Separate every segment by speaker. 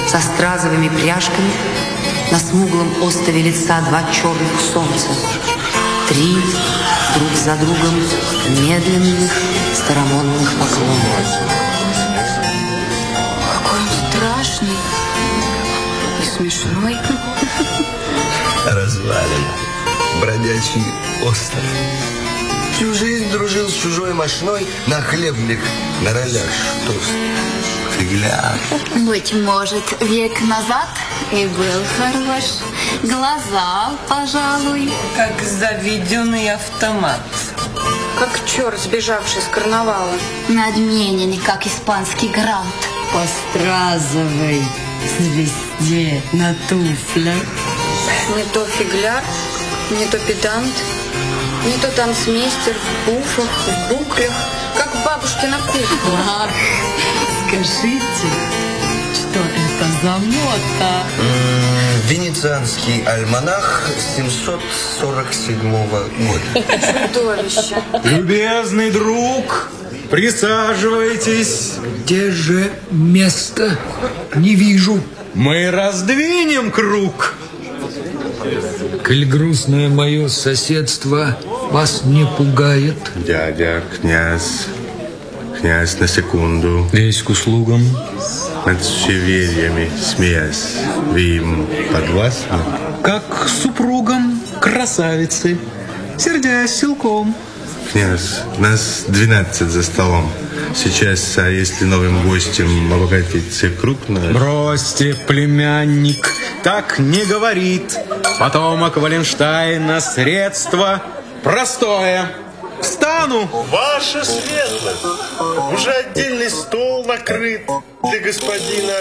Speaker 1: со стразовыми пряжками, на смуглом остове лица два черных солнца. 3 друг за другом медленных старомодных поклонов.
Speaker 2: Какой он страшный и смешной.
Speaker 3: Развалин. Бродячий остров. Всю жизнь дружил с чужой мошной, нахлебник на ролях штост. Фигляр.
Speaker 2: Быть может, век назад и был хорош. Глаза, пожалуй.
Speaker 4: Как заведенный автомат.
Speaker 5: Как черт, сбежавший с карнавала.
Speaker 2: Надменен, как испанский грант.
Speaker 6: По стразовой звезде на туфлях.
Speaker 5: Не то фигляр, не то педант, не то танцмейстер в пуфах, в буклях, как бабушкина кукла.
Speaker 6: Ах, скажите, что это за мота?
Speaker 3: Венецианский альманах 747 года.
Speaker 5: Чудовище.
Speaker 7: Любезный друг, присаживайтесь.
Speaker 8: Где же место? Не вижу.
Speaker 7: Мы раздвинем круг.
Speaker 8: Коль грустное мое соседство вас не пугает?
Speaker 9: Дядя, князь, на секунду.
Speaker 8: Весь к услугам.
Speaker 9: Над щеверьями, смеясь, вы им подвластны?
Speaker 7: Как супругам красавицы, сердясь силком.
Speaker 9: Князь, нас 12 за столом. Сейчас, а если новым гостем обогатиться крупно?
Speaker 7: Бросьте, племянник, так не говорит. Потомок Валенштайна, средство простое. Встану!
Speaker 10: Ваша светлость! Уже отдельный стол накрыт для господина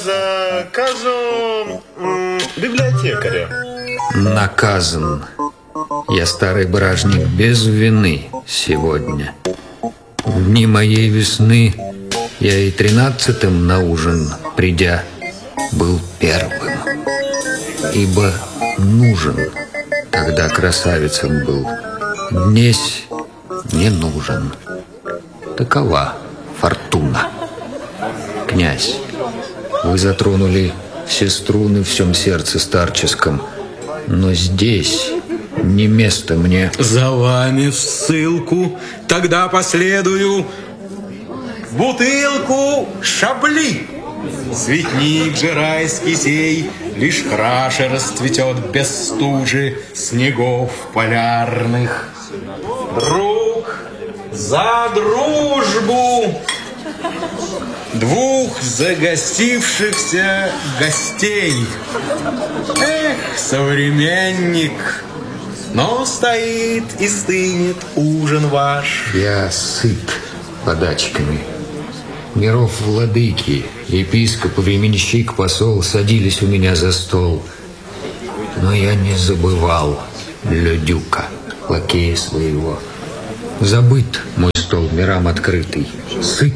Speaker 10: библиотекаря.
Speaker 8: Наказан. Я старый бражник без вины сегодня. В дни моей весны я и 13-м на ужин, придя, был первым. Ибо нужен, когда красавицам был. Днесь не нужен. Такова фортуна. Князь, вы затронули все струны в всем сердце старческом, но здесь не место мне.
Speaker 7: За вами в ссылку, тогда последую бутылку шабли. Цветник же райский сей лишь краше расцветет без стужи снегов полярных. Друг за дружбу двух загостившихся гостей. Эх, современник, но стоит и стынет ужин ваш.
Speaker 8: Я сыт подачками. Миров владыки, епископ, временщик, посол садились у меня за стол. Но я не забывал Лёдюка, лакея своего. Забыт мой стол, мирам открытый. Сыт.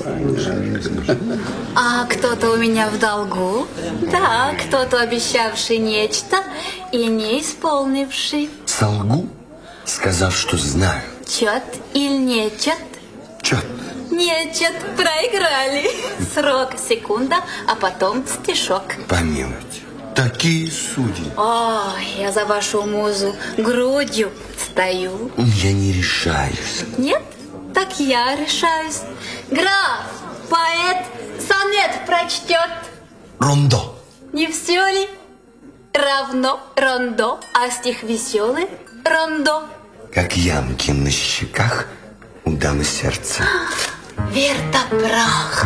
Speaker 2: А кто-то у меня в долгу? Да, кто-то обещавший нечто и не исполнивший.
Speaker 3: Солгу, сказав, что знаю.
Speaker 2: Чет или нечет?
Speaker 3: Чет.
Speaker 2: Нечет, проиграли. Срок секунда, а потом стишок.
Speaker 3: Помилуйте, такие судьи.
Speaker 2: Ой, я за вашу музу грудью стою.
Speaker 3: Я не решаюсь.
Speaker 2: Нет? Так я решаюсь. Граф, поэт, сонет прочтет.
Speaker 3: Рондо.
Speaker 2: Не все ли равно рондо, а стих веселый рондо?
Speaker 3: Как ямки на щеках у дамы сердца.
Speaker 2: Вертопрах.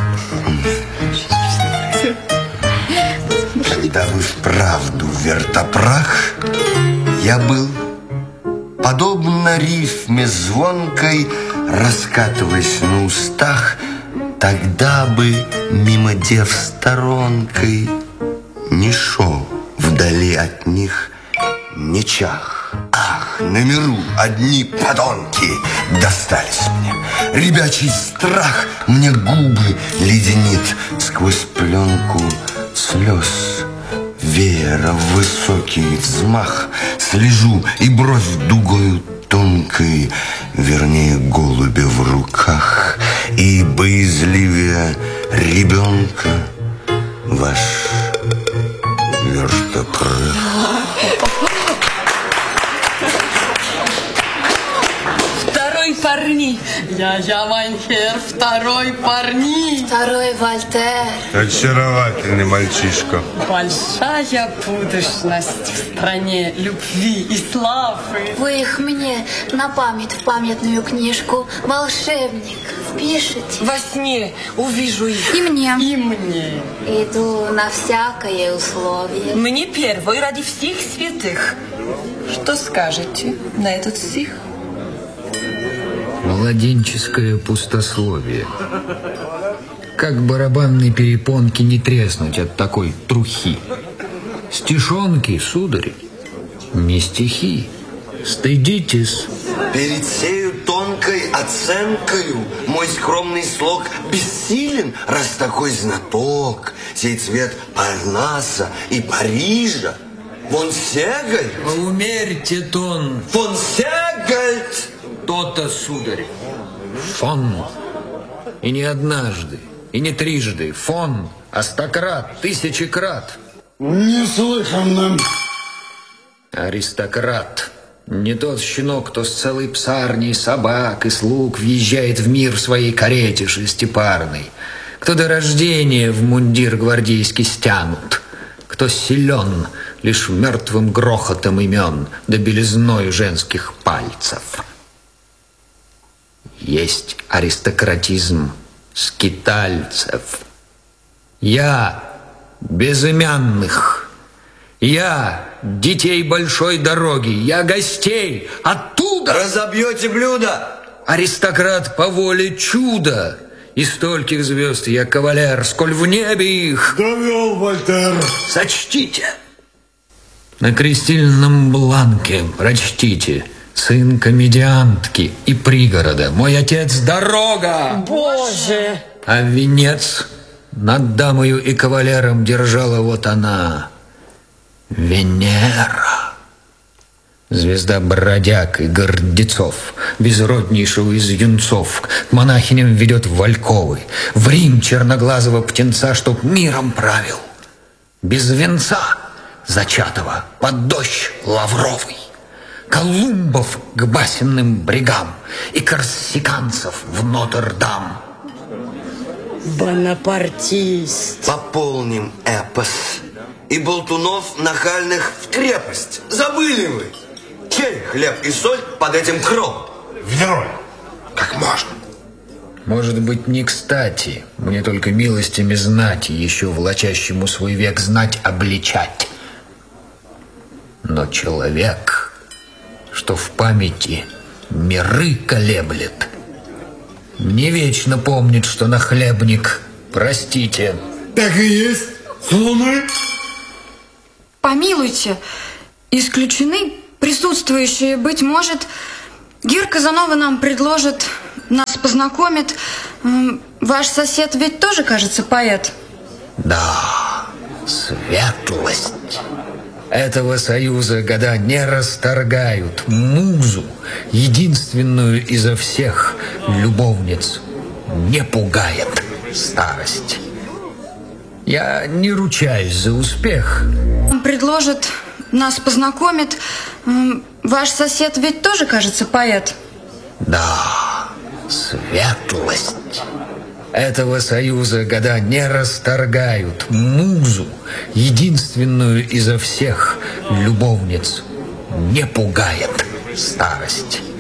Speaker 3: Когда вы вправду вертопрах, я был, подобно рифме звонкой, раскатываясь на устах, тогда бы мимо дев сторонкой не шел вдали от них, не чах. Ах, на миру одни подонки достались мне. Ребячий страх мне губы леденит сквозь пленку слез. Веера в высокий взмах слежу, и бровь дугою тонкой, вернее, голубя в руках, и боязливее ребенка ваш
Speaker 6: Я Жаванхер, второй парник.
Speaker 2: Второй Вольтер.
Speaker 9: Очаровательный мальчишка.
Speaker 6: Большая будущность в стране любви и славы.
Speaker 2: Вы их мне на память в памятную книжку «Волшебник» впишите.
Speaker 4: Во сне увижу их.
Speaker 5: И мне.
Speaker 6: И мне.
Speaker 2: Иду на всякое условие.
Speaker 4: Мне первый ради всех святых. Что скажете на этот стих?
Speaker 8: Младенческое пустословие. Как барабанные перепонки не треснуть от такой трухи? Стишонки, сударь, не стихи. Стыдитесь.
Speaker 3: Перед сею тонкой оценкою мой скромный слог бессилен, раз такой знаток, сей цвет Парнаса и Парижа. Фон Сегальд!
Speaker 8: Умерьте тон.
Speaker 3: Фон Сегальд!
Speaker 8: То-то, сударь. Фон. И не однажды, и не трижды. Фон, а стократ, тысячекрат.
Speaker 10: Неслыханным.
Speaker 8: Аристократ. Не тот щенок, кто с целой псарней собак и слуг въезжает в мир в своей карете шестипарной. Кто до рождения в мундир гвардейский стянут. Кто силен лишь мертвым грохотом имен да белизной женских пальцев. Есть аристократизм скитальцев. Я безымянных. Я детей большой дороги. Я гостей оттуда.
Speaker 3: Разобьете блюдо!
Speaker 8: Аристократ по воле чуда. И стольких звезд я кавалер, сколь в небе их.
Speaker 10: Довел, Вольтер.
Speaker 8: Сочтите. На крестильном бланке прочтите: сын комедиантки и пригорода, мой отец дорога.
Speaker 6: Боже!
Speaker 8: А венец над дамою и кавалером держала вот она, Венера. Звезда бродяг и гордецов, безроднейшего из юнцов, к монахиням ведет Вальковы, в Рим черноглазого птенца, чтоб миром правил. Без венца зачатого под дождь лавровый, Колумбов к басенным брегам и корсиканцев в Нотр-Дам.
Speaker 6: Бонапартист.
Speaker 3: Пополним эпос. И болтунов нахальных в крепость. Забыли вы? Чей хлеб и соль под этим кровом?
Speaker 10: Ведрой. Как можно?
Speaker 8: Может быть, не кстати, мне только милостями знати, еще влачащему свой век знать обличать. Но человек, что в памяти миры колеблет, не вечно помнит, что нахлебник, простите.
Speaker 10: Так и есть. С луны.
Speaker 5: Помилуйте, исключены присутствующие, быть может, Гир Казанова нам предложит, нас познакомит. Ваш сосед ведь тоже, кажется, поэт.
Speaker 8: Да, светлость. Этого союза года не расторгают. Музу, единственную изо всех любовниц, не пугает старость. Я не ручаюсь за успех.
Speaker 5: Предложит, нас познакомит. Ваш сосед ведь тоже, кажется, поэт.
Speaker 8: Да, светлость. Этого союза года не расторгают. Музу, единственную изо всех любовниц, не пугает старость.